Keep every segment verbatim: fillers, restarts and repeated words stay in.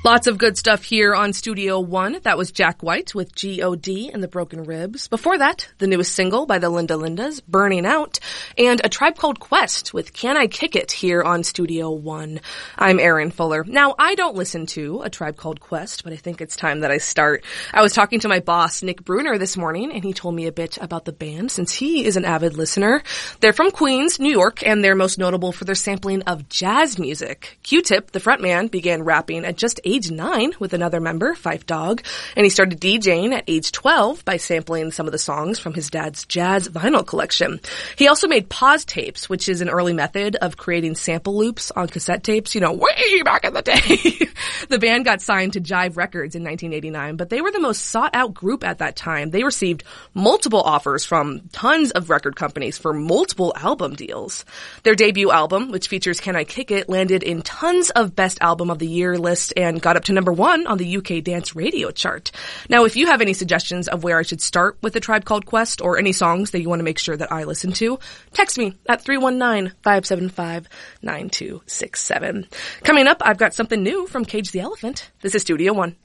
Lots of good stuff here on Studio One. That was Jack White with G O D and the Broken Ribs. Before that, the newest single by the Linda Lindas, Burning Out, and A Tribe Called Quest with Can I Kick It here on Studio One. I'm Erin Fuller. Now, I don't listen to A Tribe Called Quest, but I think it's time that I start. I was talking to my boss, Nick Bruner, this morning, and he told me a bit about the band since he is an avid listener. They're from Queens, New York, and they're most notable for their sampling of jazz music. Q-Tip, the frontman, began rapping at just age nine with another member, Phife Dawg, and he started DJing at age twelve by sampling some of the songs from his dad's jazz vinyl collection. He also made pause tapes, which is an early method of creating sample loops on cassette tapes, you know, way back in the day. The band got signed to Jive Records in nineteen eighty-nine, but they were the most sought-out group at that time. They received multiple offers from tons of record companies for multiple album deals. Their debut album, which features Can I Kick It, landed in tons of Best Album of the Year lists and got up to number one on the U K Dance Radio chart. Now, if you have any suggestions of where I should start with A Tribe Called Quest or any songs that you want to make sure that I listen to, text me at three one nine, five seven five, nine two six seven. Coming up, I've got something new from Cage the Elephant. This is Studio One.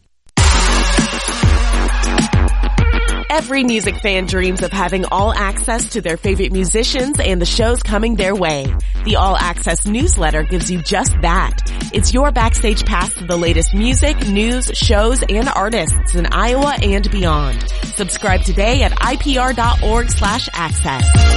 Every music fan dreams of having all access to their favorite musicians and the shows coming their way. The All Access newsletter gives you just that. It's your backstage pass to the latest music, news, shows, and artists in Iowa and beyond. Subscribe today at I P R dot org slash access.